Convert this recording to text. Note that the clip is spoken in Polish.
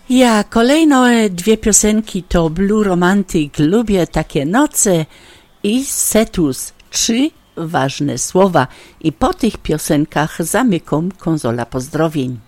Ja kolejne dwie piosenki to Blue Romantic, Lubię takie noce i Cetus, 3 ważne słowa. I po tych piosenkach zamykam konsola pozdrowień.